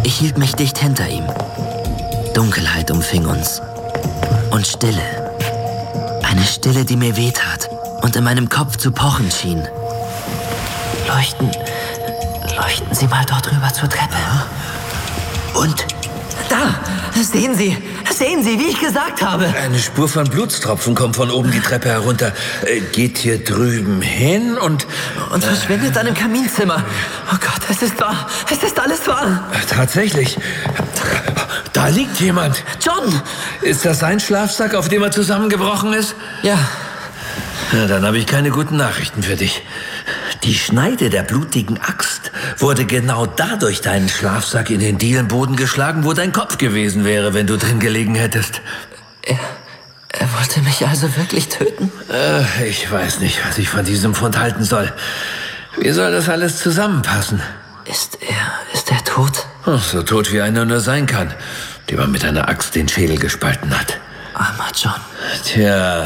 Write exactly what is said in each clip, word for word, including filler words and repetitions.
Ich hielt mich dicht hinter ihm. Dunkelheit umfing uns. Und Stille. Eine Stille, die mir wehtat und in meinem Kopf zu pochen schien. Leuchten, leuchten Sie mal dort rüber zur Treppe. Und da, sehen Sie, sehen Sie, wie ich gesagt habe. Eine Spur von Blutstropfen kommt von oben die Treppe herunter, äh, geht hier drüben hin und... Und verschwindet dann im Kaminzimmer. Oh Gott, es ist wahr, es ist alles wahr. Tatsächlich, da liegt jemand. John! Ist das sein Schlafsack, auf dem er zusammengebrochen ist? Ja. Na, dann habe ich keine guten Nachrichten für dich. Die Schneide der blutigen Axt wurde genau da durch deinen Schlafsack in den Dielenboden geschlagen, wo dein Kopf gewesen wäre, wenn du drin gelegen hättest. Er, er wollte mich also wirklich töten? Äh, ich weiß nicht, was ich von diesem Fund halten soll. Wie soll das alles zusammenpassen? Ist er, ist er tot? Oh, so tot wie einer nur sein kann, dem man mit einer Axt den Schädel gespalten hat. Armer John. Tja...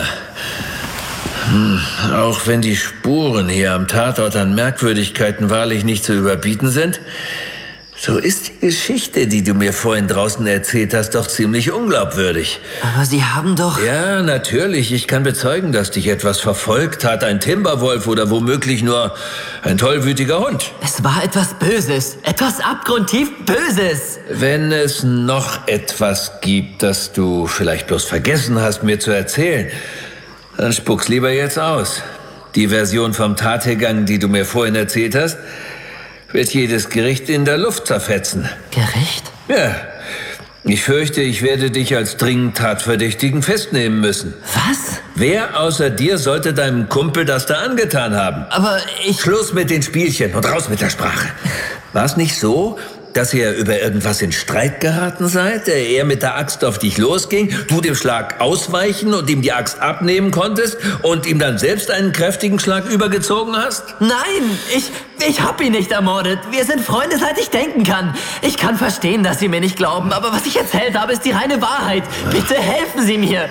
Hm, auch wenn die Spuren hier am Tatort an Merkwürdigkeiten wahrlich nicht zu überbieten sind, so ist die Geschichte, die du mir vorhin draußen erzählt hast, doch ziemlich unglaubwürdig. Aber Sie haben doch... Ja, natürlich. Ich kann bezeugen, dass dich etwas verfolgt hat. Ein Timberwolf oder womöglich nur ein tollwütiger Hund. Es war etwas Böses. Etwas abgrundtief Böses. Wenn es noch etwas gibt, das du vielleicht bloß vergessen hast, mir zu erzählen... Dann spuck's lieber jetzt aus. Die Version vom Tathergang, die du mir vorhin erzählt hast, wird jedes Gericht in der Luft zerfetzen. Gericht? Ja. Ich fürchte, ich werde dich als dringend Tatverdächtigen festnehmen müssen. Was? Wer außer dir sollte deinem Kumpel das da angetan haben? Aber ich... Schluss mit den Spielchen und raus mit der Sprache. War es nicht so, dass ihr über irgendwas in Streit geraten seid, der er mit der Axt auf dich losging, du dem Schlag ausweichen und ihm die Axt abnehmen konntest und ihm dann selbst einen kräftigen Schlag übergezogen hast? Nein, ich, ich hab ihn nicht ermordet. Wir sind Freunde, seit ich denken kann. Ich kann verstehen, dass Sie mir nicht glauben, aber was ich erzählt habe, ist die reine Wahrheit. Bitte helfen Sie mir.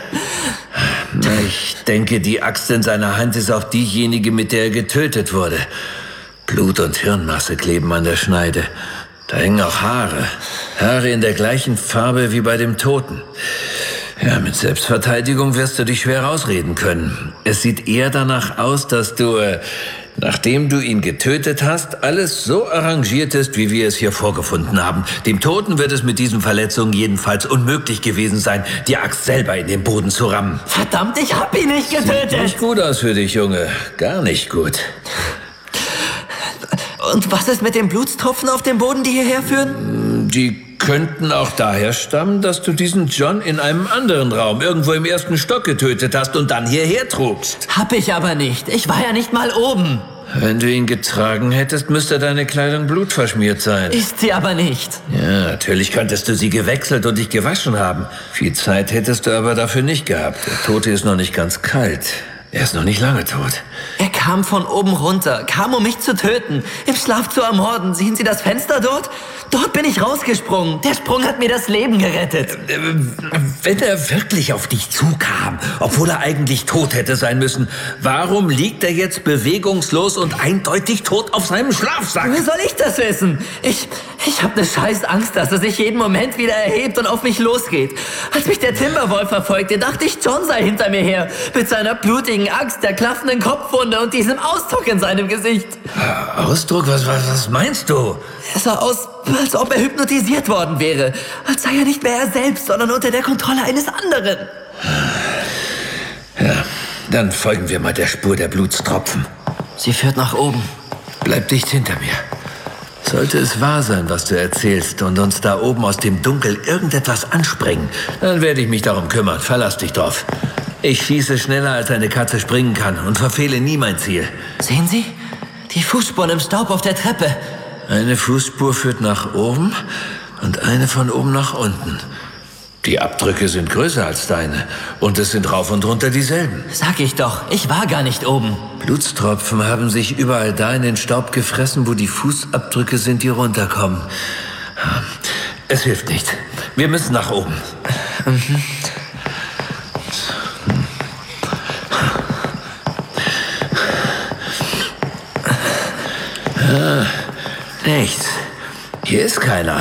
Ich denke, die Axt in seiner Hand ist auch diejenige, mit der er getötet wurde. Blut und Hirnmasse kleben an der Schneide. Da hängen auch Haare. Haare in der gleichen Farbe wie bei dem Toten. Ja, mit Selbstverteidigung wirst du dich schwer rausreden können. Es sieht eher danach aus, dass du, äh, nachdem du ihn getötet hast, alles so arrangiertest, wie wir es hier vorgefunden haben. Dem Toten wird es mit diesen Verletzungen jedenfalls unmöglich gewesen sein, die Axt selber in den Boden zu rammen. Verdammt, ich hab ihn nicht getötet. Sieht nicht gut aus für dich, Junge. Gar nicht gut. Und was ist mit den Blutstropfen auf dem Boden, die hierher führen? Die könnten auch daher stammen, dass du diesen John in einem anderen Raum, irgendwo im ersten Stock getötet hast und dann hierher trugst. Hab ich aber nicht. Ich war ja nicht mal oben. Wenn du ihn getragen hättest, müsste deine Kleidung blutverschmiert sein. Ist sie aber nicht. Ja, natürlich könntest du sie gewechselt und dich gewaschen haben. Viel Zeit hättest du aber dafür nicht gehabt. Der Tote ist noch nicht ganz kalt. Er ist noch nicht lange tot. Er kam von oben runter, kam, um mich zu töten, im Schlaf zu ermorden. Sehen Sie das Fenster dort? Dort bin ich rausgesprungen. Der Sprung hat mir das Leben gerettet. Wenn er wirklich auf dich zukam, obwohl er eigentlich tot hätte sein müssen, warum liegt er jetzt bewegungslos und eindeutig tot auf seinem Schlafsack? Wie soll ich das wissen? Ich, ich habe eine scheiß Angst, dass er sich jeden Moment wieder erhebt und auf mich losgeht. Als mich der Timberwolf verfolgte, dachte ich, John sei hinter mir her, mit seiner blutigen Axt, der klaffenden Kopfwunde und diesem Ausdruck in seinem Gesicht. Ausdruck? Was, was, was meinst du? Er sah aus, als ob er hypnotisiert worden wäre. Als sei er nicht mehr er selbst, sondern unter der Kontrolle eines anderen. Ja, dann folgen wir mal der Spur der Blutstropfen. Sie führt nach oben. Bleib dicht hinter mir. Sollte es wahr sein, was du erzählst und uns da oben aus dem Dunkel irgendetwas anspringen, dann werde ich mich darum kümmern. Verlass dich drauf. Ich schieße schneller, als eine Katze springen kann und verfehle nie mein Ziel. Sehen Sie? Die Fußspuren im Staub auf der Treppe. Eine Fußspur führt nach oben und eine von oben nach unten. Die Abdrücke sind größer als deine und es sind rauf und runter dieselben. Sag ich doch, ich war gar nicht oben. Blutstropfen haben sich überall da in den Staub gefressen, wo die Fußabdrücke sind, die runterkommen. Es hilft nicht. Wir müssen nach oben. Mhm. Ah, nichts. Hier ist keiner.